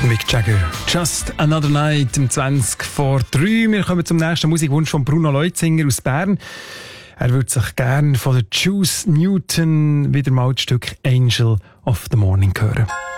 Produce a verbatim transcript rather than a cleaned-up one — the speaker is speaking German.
Mick Jagger. Just Another Night um zwanzig vor drei. Wir kommen zum nächsten Musikwunsch von Bruno Leutzinger aus Bern. Er würde sich gerne von der Juice Newton wieder mal das Stück Angel of the Morning hören.